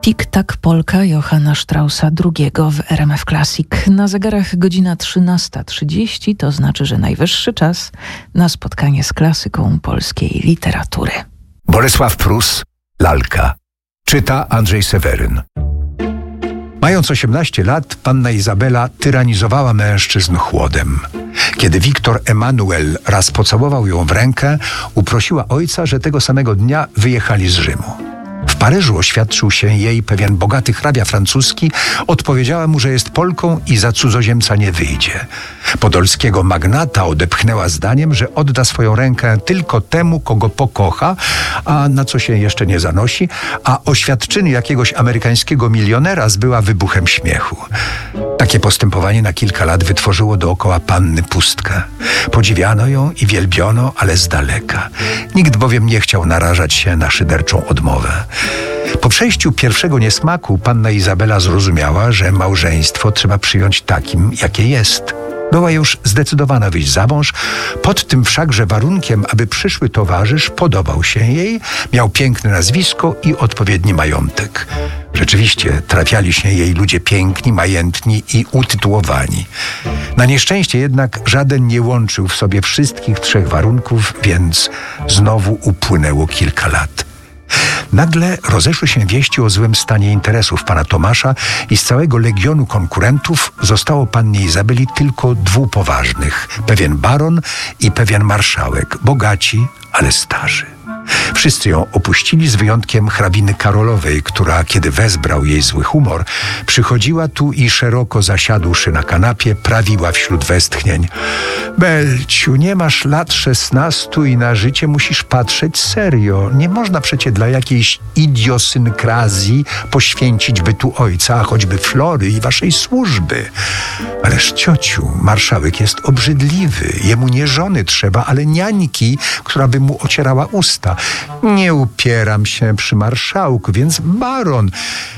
Tik-tak polka Johanna Straussa II w RMF Classic. Na zegarach godzina 13:30, to znaczy, że najwyższy czas na spotkanie z klasyką polskiej literatury. Bolesław Prus, Lalka. Czyta Andrzej Seweryn. Mając 18 lat, panna Izabela tyranizowała mężczyzn chłodem. Kiedy Wiktor Emanuel raz pocałował ją w rękę, uprosiła ojca, że tego samego dnia wyjechali z Rzymu. W Paryżu oświadczył się jej pewien bogaty hrabia francuski, odpowiedziała mu, że jest Polką i za cudzoziemca nie wyjdzie. Podolskiego magnata odepchnęła zdaniem, że odda swoją rękę tylko temu, kogo pokocha, a na co się jeszcze nie zanosi, a oświadczyny jakiegoś amerykańskiego milionera zbyła wybuchem śmiechu. Takie postępowanie na kilka lat wytworzyło dookoła panny pustkę. Podziwiano ją i wielbiono, ale z daleka. Nikt bowiem nie chciał narażać się na szyderczą odmowę. Po przejściu pierwszego niesmaku panna Izabela zrozumiała, że małżeństwo trzeba przyjąć takim, jakie jest. Była już zdecydowana wyjść za mąż, pod tym wszakże warunkiem, aby przyszły towarzysz podobał się jej, miał piękne nazwisko i odpowiedni majątek. Rzeczywiście trafiali się jej ludzie piękni, majętni i utytułowani. Na nieszczęście jednak żaden nie łączył w sobie wszystkich trzech warunków, więc znowu upłynęło kilka lat. Nagle rozeszły się wieści o złym stanie interesów pana Tomasza i z całego legionu konkurentów zostało pannie Izabeli tylko dwóch poważnych, pewien baron i pewien marszałek, bogaci, ale starzy. Wszyscy ją opuścili z wyjątkiem hrabiny Karolowej, która, kiedy wezbrał jej zły humor, przychodziła tu i szeroko zasiadłszy na kanapie, prawiła wśród westchnień: Belciu, nie masz lat 16 i na życie musisz patrzeć serio. Nie można przecie dla jakiejś idiosynkrazji poświęcić bytu ojca, a choćby Flory i waszej służby. Ależ ciociu, marszałek jest obrzydliwy. Jemu nie żony trzeba, ale niańki, która by mu ocierała usta. Nie upieram się przy marszałku, więc baron.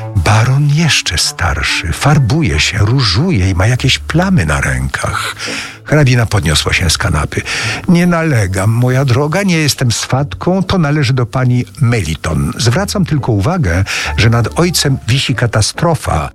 Baron jeszcze starszy, farbuje się, różuje i ma jakieś plamy na rękach. Hrabina podniosła się z kanapy. Nie nalegam, moja droga, nie jestem swatką, to należy do pani Meliton. Zwracam tylko uwagę, że nad ojcem wisi katastrofa.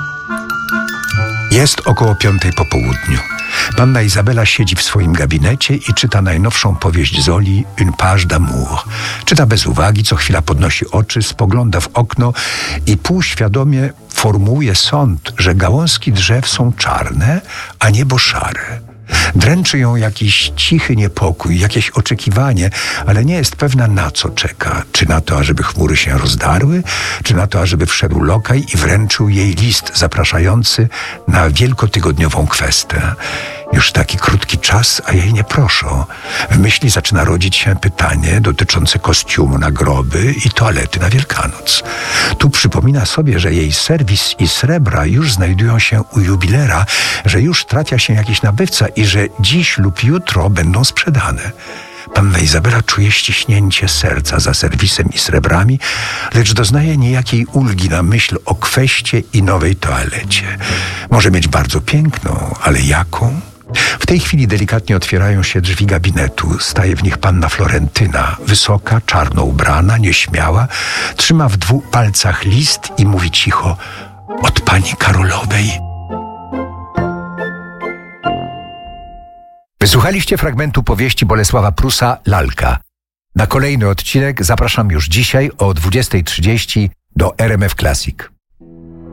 Jest około 5 po południu. Panna Izabela siedzi w swoim gabinecie i czyta najnowszą powieść Zoli, Une page d'amour. Czyta bez uwagi, co chwila podnosi oczy, spogląda w okno i półświadomie formułuje sąd, że gałązki drzew są czarne, a niebo szare. Dręczy ją jakiś cichy niepokój, jakieś oczekiwanie, ale nie jest pewna, na co czeka. Czy na to, ażeby chmury się rozdarły, czy na to, ażeby wszedł lokaj i wręczył jej list zapraszający na wielkotygodniową kwestę. Już taki krótki czas, a jej nie proszą. W myśli zaczyna rodzić się pytanie dotyczące kostiumu na groby i toalety na Wielkanoc. Tu przypomina sobie, że jej serwis i srebra już znajdują się u jubilera, że już trafia się jakiś nabywca i że dziś lub jutro będą sprzedane. Panna Izabela czuje ściśnięcie serca za serwisem i srebrami, lecz doznaje niejakiej ulgi na myśl o kweście i nowej toalecie. Może mieć bardzo piękną, ale jaką? W tej chwili delikatnie otwierają się drzwi gabinetu. Staje w nich panna Florentyna, wysoka, czarno ubrana, nieśmiała, trzyma w 2 palcach list i mówi cicho: od pani Karolowej. Wysłuchaliście fragmentu powieści Bolesława Prusa Lalka. Na kolejny odcinek zapraszam już dzisiaj o 20:30 do RMF Classic.